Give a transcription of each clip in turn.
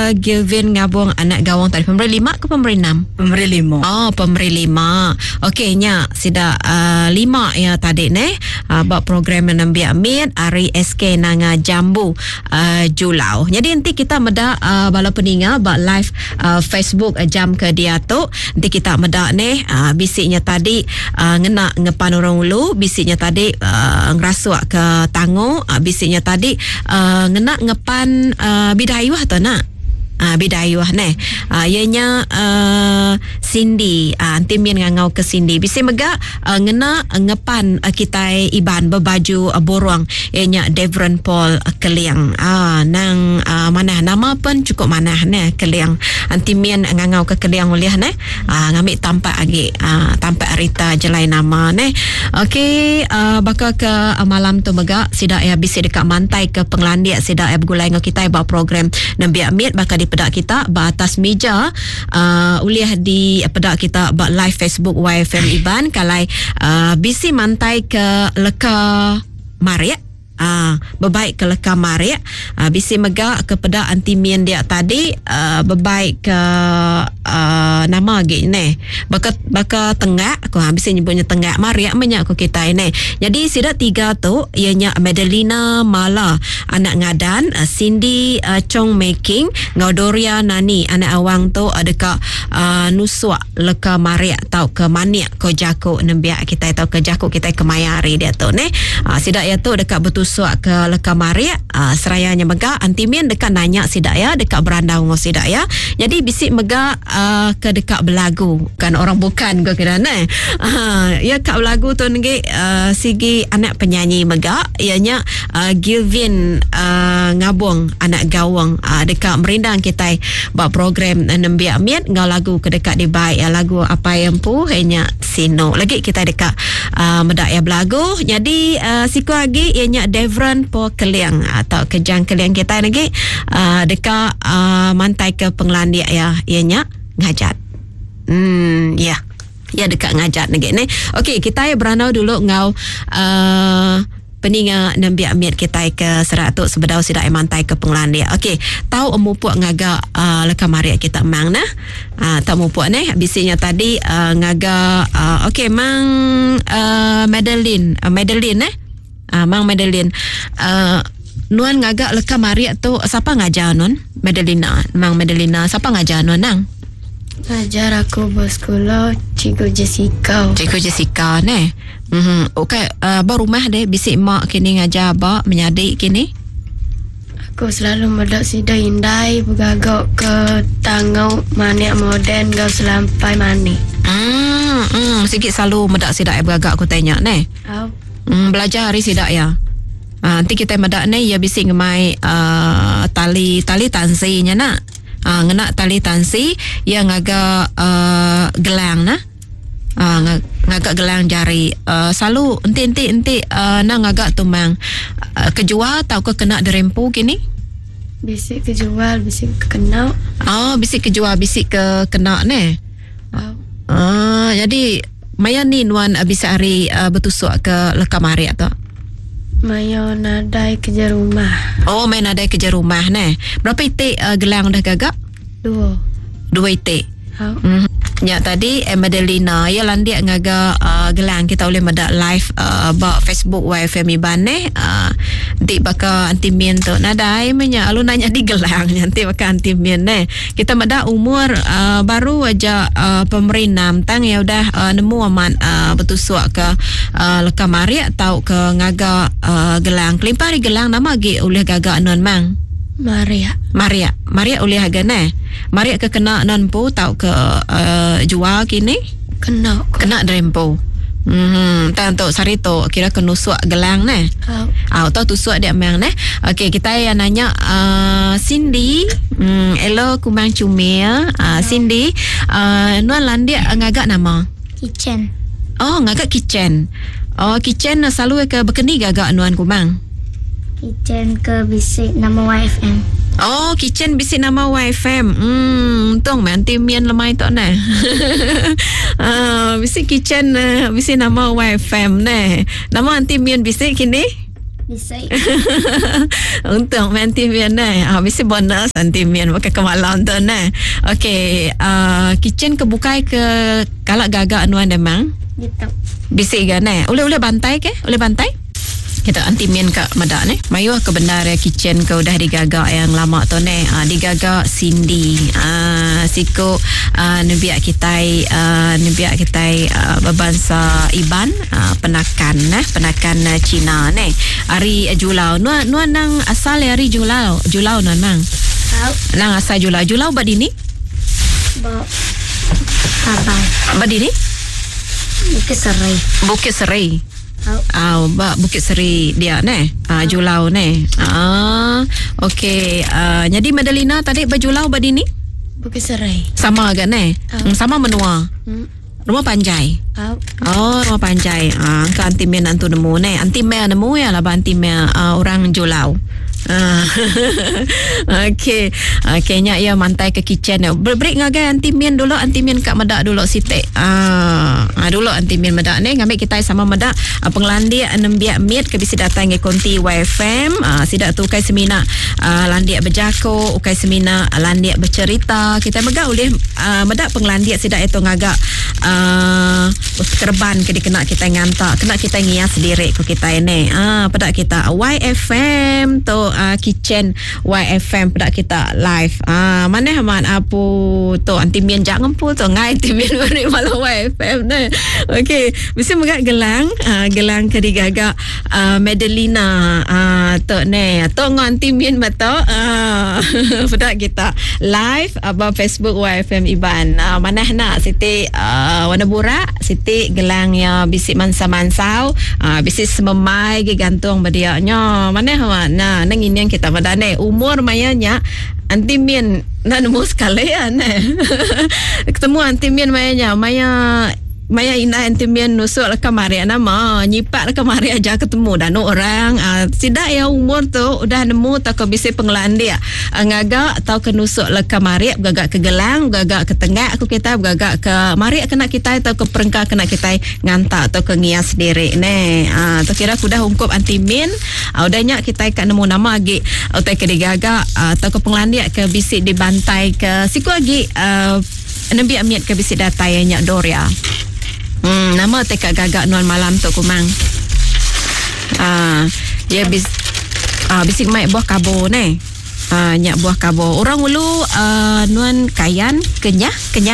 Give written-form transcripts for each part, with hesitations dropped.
Gilvin ngabung anak gawang tadi. Pemberi 5 ke pemberi 6? Pemberi 5. Oh, pemberi 5. Okey, nya sida 5 ya tadi ni. Buat program Nambi Amit Ari SK nang Jambu Julau. Jadi nanti kita meda bala peninga buat live Facebook jam ke dia tu. Nanti kita meda ni bisiknya tadi ngena ngepan orang ulu, bisiknya tadi ngerasuk ke tangu, bisiknya tadi ngena ngepan bidayuh tu nak. Bidayuh ni ianya Cindy antimin ngangau ke Cindy bisi mega ngena ngepan kita iban berbaju borong ianya Devron Paul Keliang nang mana nama pun cukup mana ni Keliang antimin ngangau ke Keliang uliah ni ngambil tampak lagi tampak Rita jelai nama ni. Okey, bakal ke malam tu mega sida ya bisi dekat mantai ke Penglandia sida ya bergulai dengan kita buat program Nambi Amit bakal pedak kita atas meja uliah di pedak kita buat live Facebook YFM Iban kalai bisi mantai ke Leka Maria berbaik ke Leka Maria bisi mega ke pedak antimien dia tadi berbaik ke nama lagi ni baka tenggak aku bisi nyebutnya tenggak Maria menyak aku kita ini. Jadi sida 3 tu ianya Madelina Mala anak ngadan, Cindy Chong Making, Ngaudoria Nani anak awang tu dekat Nuswa Leka Maria tau ke Maniak ko Jako nembia kita tau ke Jako kita ke Mayari dia tu ni sida ya tu dekat betul suak ke Leka Maria serayanya mega antimien dekat nanya sidak ya dekat berandau ngos sidak ya. Jadi bisik mega ke dekat belagu kan orang bukan go kira ne ya kat belagu tu ngi sigi anak penyanyi mega ianya Gilvin ngabung anak gawang dekat merindang kita buat program Nambi Amit ngau lagu ke dekat di baik lagu apa yang pu hanya sino lagi kita dekat medak ya belagu. Jadi siku lagi ianya Devron Po Keliang atau kejang Keliang kita lagi dekat mantai ke Penglandia ya ianya ngajat. Ya dekat ngajat lagi ni. Okey, kita beranau dulu ngau peninga Nambi Amit kita ke Seratuk sebedau sidak mantai ke Penglandia. Okey, tahu mupuk ngaga Leka Maria kita mang nah. Tak mupuk ni bisinya tadi ngaga okey mang Madeline mang Madeline nuan ngagak Leka Maria tu siapa ngajar nun Madelina mang Madelina siapa ngajar nun nang ngajar aku bersekolah Cikgu Jessica ni. Okey, baru rumah deh bisik mak kini ngajar ba menyadik kini aku selalu medak sida indai bergagak ke tangau maniak moden gau selampai mani sikit selalu medak sida bergagak aku tanya ni belajar hari sidak ya. Nanti kita medak ni ya bising ngemai tali tansinya nak. Ngena tali tansi yang agak gelang nah. Ngagak gelang jari. Selalu enti nang agak tumang kejual atau ke kena derempu kini? Bisik kejual, bisik kena. Bisik kejual, bisik ke kena ni. Jadi Maya ni nuan bisa hari bertusuk ke Leka Maria tu? Maya nadai kerja rumah. Main nadai kerja rumah ni. Berapa itik gelang dah gagak? 2 itik. Ya tadi Madelina ya landia ngaga gelang kita boleh medak live ba Facebook YFM Iban ni nanti baka antimien tu nadai menya alu nanya di gelang nanti baka antimien ni kita medak umur baru aja pemerinam tang ya udah nemu aman bertusuk ke Leka Maria atau ke ngaga gelang kelimpari gelang nama gi oleh gagak non mang Maria oleh harga ni Maria ke kena non po tau ke jual kini kena drempo tak untuk sarito kira kenusuk gelang ni atau tusuk dia memang ni. Okey, kita yang nanya Cindy hello kumang cumia Cindy nuan landia ngagak nama Kitchen. Ngagak kitchen kitchen selalu ke berkeni gagak nuan kumang Kitchen ke bisik nama YFM. Kitchen bisik nama YFM. Untung nanti mian lemai tu nah. Bisik kitchen bisik nama YFM nah. Nama nanti mian bisik kini? Bisik. Untung main antimen mesti bonus antimen pakai ke malam tu okey kitchen ke bukai ke kalak gagak anuan demang Gitu. bisik kan boleh bantai ke boleh bantai kita antimen kat madak mayu ke benar ya kitchen ke udah digagak yang lama tu digagak Cindy siko nebiak kita berbangsa Iban penakan Cina hari Julau nuan nang asal hari Julau nuan nang asal Julau bad ini bad ini Bukit Serai Bukit Seri dia Julau okey jadi Madalina tadi berjulau bad ini Bukit Serai sama kan sama menua rumah Panjai rumah Panjai ke antimen antu nemu antimen nemu ya lah antimen orang Julau okey nya ya mantai ke kitchen break ngagai antimen kat medak dulu sitik dulu antimen medak ngambil kita sama medak penglandia nembiak meet ke bisa datang ke konti YFM sidak tu kai semina landia berjako ukai semina landia bercerita kita megak boleh medak penglandia sidak itu ngagak kerban ke dikena kita ngantak kena kita ngias sendiri ku kita ini pada kita YFM tu kitchen YFM pada kita live mana man apu tu antimen jangan pu tu ngai antimen beri malu YFM okey mesti megak gelang ke digagak Madalina tu tu antimen mata pada kita live abang Facebook YFM Iban mana nak Siti warna burak Siti gelang ya bisik mansa-mansau bisik sememai gantung badiaknya mana nang ini yang kita pada umur mayanya antimen nak nemu sekalian ketemu antimen mayanya Maya ina antimen nusuk lah kemari nama nyipat lah kemari aja ketemu dan orang tidak ya umur tu udah nemu tak ke bisi penglan dia ngagak atau ke nusuk lah kemari gagak ke gelang gagak ke tengah aku kita gagak ke mari kena kita atau ke perengkah kena kita ngantak atau ke ngias diri tu kira aku dah ungkup antimen udahnya kita kan nemu nama lagi atau ke digagak atau ke penglan dia ke bisi dibantai ke siku lagi nabi amiat ke bisi datanya Doria nama tekak gagak nuan malam tu kumang dia bisik mai buah kabo nyak buah kabo orang ulu nuan kayan kenyah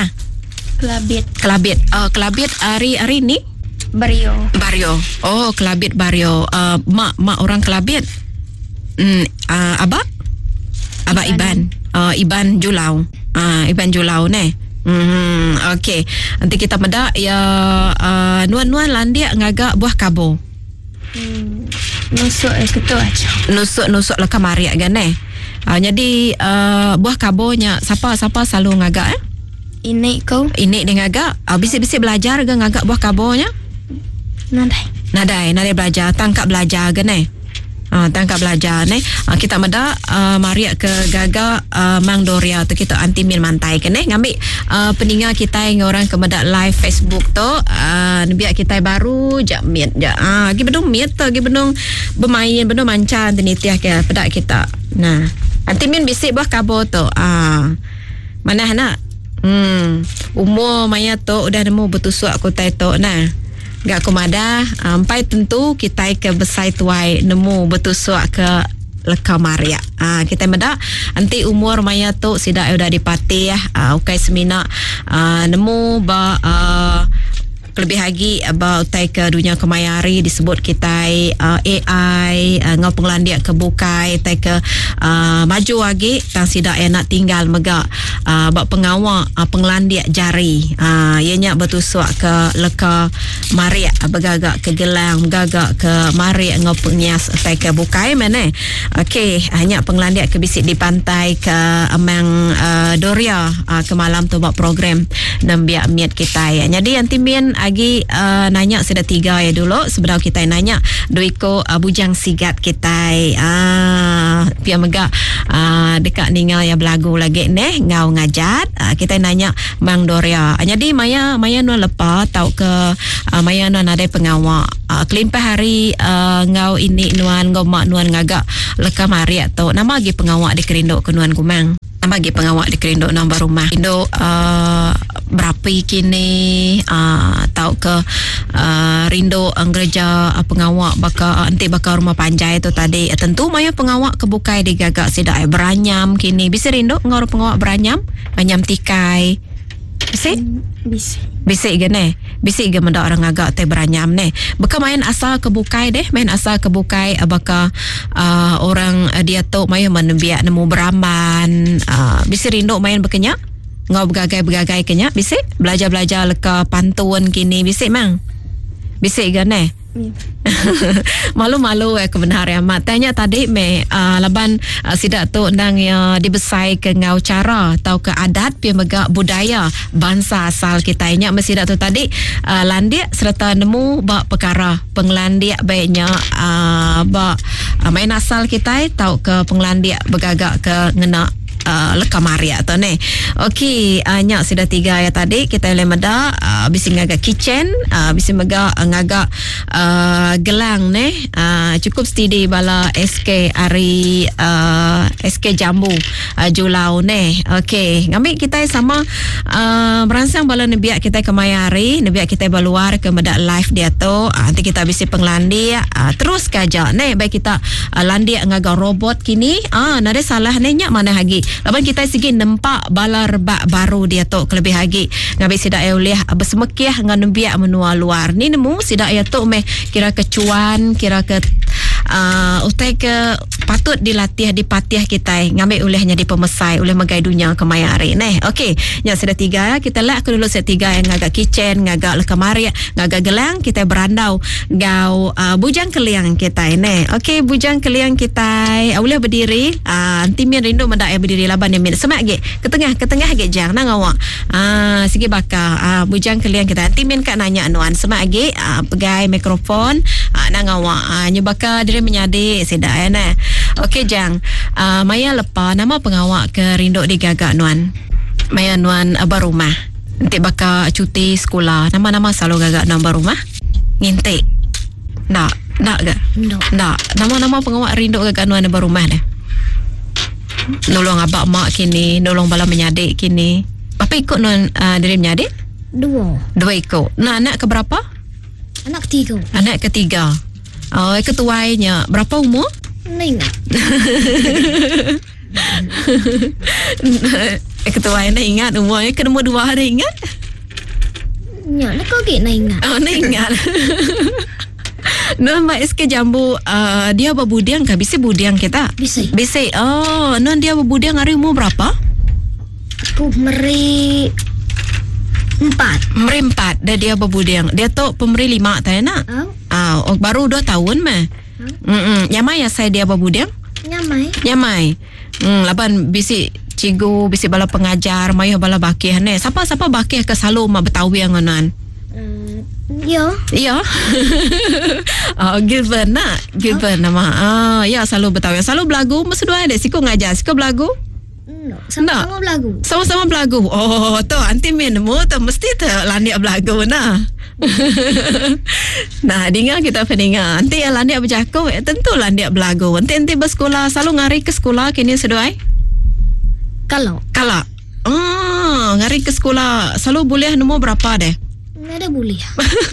kelabit hari ni Bario kelabit Bario mak orang kelabit abak Iban Julau Iban Julau okey nanti kita medak ya nuan landia ngagak buah kabo Nusuk ketua aja nusuk lah kemari kan jadi buah kabonya siapa selalu ngagak Inik dia ngagak bisik-bisik belajar ke ngagak buah kabonya nadai belajar tangkap belajar kan tangkap belajar kita medak mari ke gagak Mang Doria tu kita antimen mantai kan ngambil pendengar kita yang orang ke medak live Facebook tu biar kita baru jak meet lagi bedung meet tu lagi bedung bermain bedung mancan tenitiah ke pedak kita antimen bisik buah kabo tu mana nak umur maya tu udah nemu betusuk aku tai tu gak kumada ampai tentu kita ke besai tuai nemu betusuk ke leka maria kita medak anti umur maya tu sidak udah dipati ukai semina nemu ba lebih lagi about ke dunia kemayari disebut kita AI ngau penglandia kebukai ke maju lagi tang sidak nak tinggal megak bak pengawal penglandia jari ianya betusuk ke leka mari begagak ke gelang begagak ke mari ngau pengias ke bukai mana okey hanya penglandia ke bisik di pantai ke Mang Doria ke malam tu bak program nambiak miat kita jadi antimen agi nanya sudah 3 ya dulu sebelum kita nanya duiko bujang sigat kita pia megak dekat ningal ya belagu lagi neh ngau ngajat kita nanya Mang Doria. Jadi Maya no lepa tahu ke Maya no ada pengawak kelimpah hari ngau ini nuan gomak nuan ngagak lekam hari atau nama lagi pengawak di Kerindo ke nuan kumang. Nama lagi pengawak di Kerindo nombor rumah. Kerindo berapa kini tahu ke Rindo gereja pengawak anti bakal rumah panjai tu tadi tentu Maya pengawak kebukai di gagak sidak beranyam kini bisa Rindo ngau pengawak beranyam tikai Bisik gane. Bisik ge mendak orang agak teh beranyam ne. Beka main asal kebukai deh, main asal kebukai baka orang dia tu main menbiak nemu beraman. Bisa Rindo main bekenya? Ngau begagai kenya? Bisik belajar leka pantun kini bisik mang. Bisik gane. Malu-malu kebenaran amat. Tanya tadi laban sidak tu ndang dibesai ke ngau cara atau ke adat pi megak budaya bangsa asal kita nya mesidak tu tadi landiak serta nemu bak perkara penglandiak baiknya bak main asal kita tahu ke penglandiak begagak ke ngena lekamari atau ne. Okey, nyak sudah 3 ya tadi kita boleh meda bisi ngagak kitchen, bisi mega ngagak gelang ne. Cukup steady bala SK hari SK Jambu Julau ne. Okey, ngambil kita sama beransang bala nebiak kita ke mayari, nebiak kita berluar ke meda live dia tu. Nanti kita bisi penglandi terus kaja ne. Baik kita landi ngagak robot kini. Nada salah ne nyak mana lagi. Laban kita segi nampak bala rebak baru dia tu kelebih lagi. Ngabi sidak oleh bersemekiah ngan biak menua luar. Ni nemu sidak ya tu meh kira kecuan, kira ke utai ke patut dilatih dipatiah kita ngambil olehnya di pemesai oleh megai dunia kemayari neh. Okey, yang sudah 3 kita lah aku dulu set 3 yang ngagak kitchen, ngagak lekamari, ngagak gelang kita berandau gau bujang keliang kita neh. Okey, bujang keliang kita boleh berdiri timin rindu mendak ya berdiri laban yang semak ge ke tengah ge jang nang awak sigi baka bujang keliang kita timin kak nanya anuan semak ge pegai mikrofon nang awak nyubaka diri menyadi sedak ya nah. Okey jang Maya lepa nama pengawak ke Rindo di gagak nuan Maya nuan barumah nanti baka cuti sekolah nama-nama selalu gagak nuan barumah ngintik nak ke nak nama-nama pengawak Rindo gagak nuan barumah dah nolong abak mak kini nolong bala menyadik kini apa ikut nuan diri menyadik 2 ikut nah anak ke berapa anak ketiga ketuainya berapa umur Nak ingat. Ketuainya ingat umurnya ke nombor 2 ada ingat Ya, nak kau nak ingat. Nak ingat. Non Mbak SK Jambu dia berbudiang kah? Bisi budiang kita? Bisi. Oh, non dia berbudiang hari umur berapa? Aku meri 4. Dah dia berbudiang. Dia tu pemeri 5 tak nak? Baru 2 tahun mah. Nyamai ya saya dia berbudiang? Nyamai. Laban bisi cigu, bisi bala pengajar, mayu bala bakih ne. Siapa bakih ke selalu mak Betawi yang ngonan? Ya. Given nama. Ya selalu Betawi. Selalu belagu mesti dua ada siku ngajar, siku belagu. Sama-sama belagu. Sama-sama belagu. Oh, tu anti minmu tu mesti tu landiak belagu nah. Nah, dengar kita peninga. Anti yang landiak berjaku, tentu landiak belagu. Anti bersekolah selalu ngari ke sekolah kini seduai? Kalau. Ngari ke sekolah selalu boleh nombor berapa deh? Ada boleh.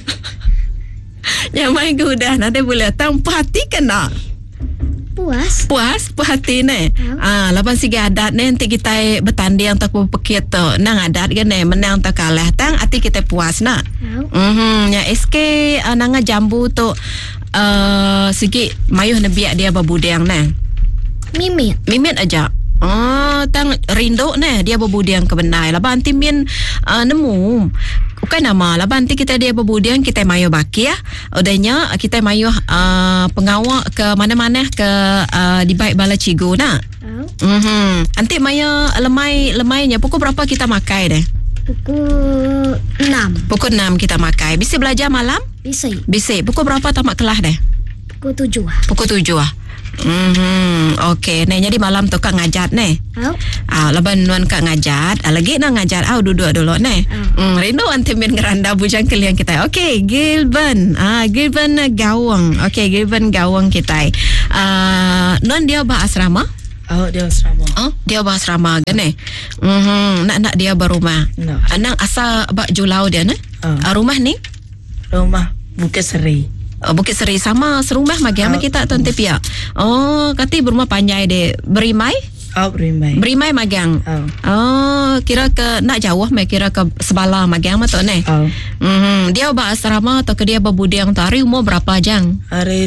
Yang main ke udah nanti boleh tanpa hati kena. Puas hati ne. Lapan segi adat ne nanti kita bertanding tak pekit tu. Nang adat kan ne menang tak kalah tang hati kita puas nak. Ya SK nang Jambu tu segi mayuh nebiak dia berbudiang ne. Mimit aja. Tang Rindo ne dia berbudiang ke benai. Laban timin nemu bukan nama laban nanti kita dia berbudiang kita mayu baki ya. Udahnya kita mayu pengawak ke mana-mana ke di baik bala cigu nak. Nanti mayu lemainya pukul berapa kita makai deh? Pukul 6. Pukul 6 kita makai. Bisa belajar malam? Bisa. Pukul berapa tamat kelas deh? Pukul 7. Pukul 7 ah. Okey, nah jadi malam tu kak ngajat ne. Laban nuan kak ngajat, lagi nak ngajat duduk dulu ne. Rindu antimin ngeranda bujang kalian kita. Okey, Gilban. Gilban Gawang. Okey, Gilban Gawang kita. Nuan dia bah asrama? Dia asrama. Dia bah asrama kan ne. Nak dia berumah. Anak asal bak Julau dia ne. Rumah ni? Rumah Bukit Seri. Bukit Seri sama serumah magi ama kita tuan tepia. Kati berumah panjai de Berimai? Berimai magang. Kira ke nak jauh kira ke Sebala magang ma tu ne. Dia ba asrama atau ke dia berbudiang tu hari umur berapa jang? Hari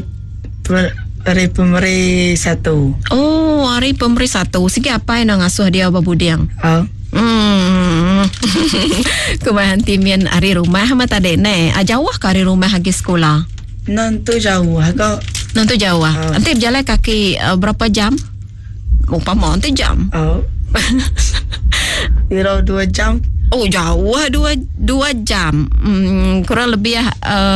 pemeri 1. Hari pemeri 1. Segi apa yang ngasuh dia berbudiang? Kebahan timian hari rumah mata dek ne. Jauh ke hari rumah lagi sekolah? Nanti jauh agak. Nanti jauh. Nanti berjalan kaki berapa jam? Umpama nanti jam. Kira 2 jam. Jauh 2 jam. Kurang lebih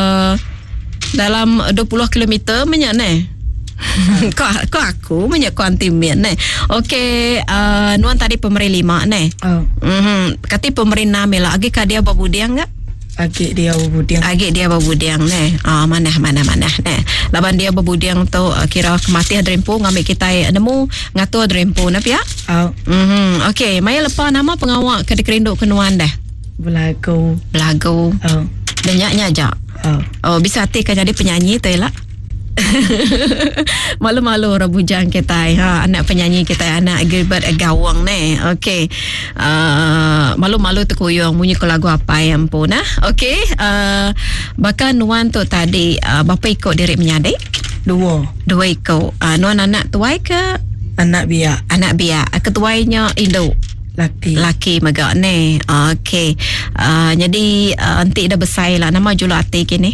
dalam 20 km banyak ne. Kau aku banyak kau antimian ne. Okey, nuan tadi pemeri 5 ne. Kati pemeri 6 lah. Agi ka dia berbudiang enggak? Agak dia berbudiang ne. Mana ne. Laban dia berbudiang tu kira kematian drempo ngambil kita nemu ngatur drempo na pia. Okey, maya lepas nama pengawak ke dikerinduk kenuan dah. Belagu. Banyak aja. Bisa hati kan jadi penyanyi tu lah. Malu-malu orang bujang kita anak penyanyi kita anak Gilbert Gawang ne. Okey, malu-malu terkuyung bunyi ke lagu apa yang pun okey, bahkan nuan tu tadi bapa ikut diri menyadik 2 ikut. Nuan anak tuai ke anak biak ketuainya Indo laki magak ne. Okey, jadi antik dah besar lah nama julu ati kini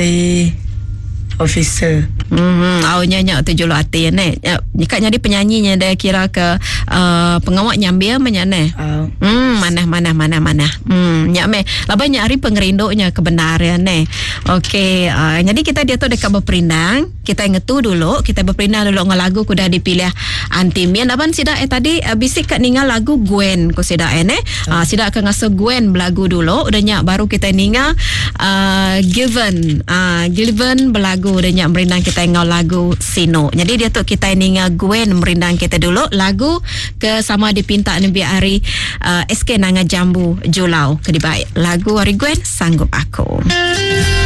officer. Nyanyi tu julu hati ne. Jika jadi penyanyinya dia kira ke pengawak nyambil menyane. Mana. Nyak me. Laban nyari pengerinduknya kebenaran ne. Okey, jadi kita dia tu dekat berperindang. Kita ngetu dulu, kita berperindang dulu dengan lagu kuda dipilih antimian. Laban sida tadi bisik kat ningal lagu Gwen ko sida ne. Sida akan ngasuh Gwen belagu dulu. Udah nyak baru kita ningal Gilvan belagu udah nyak merindang kita ngau lagu Sino. Jadi dia tu kita ningal Gwen merindang kita dulu lagu ke sama dipinta Nabi Ari SK Nanga Jambu Julau ke dibaik lagu Ari Gwen Sanggup Aku.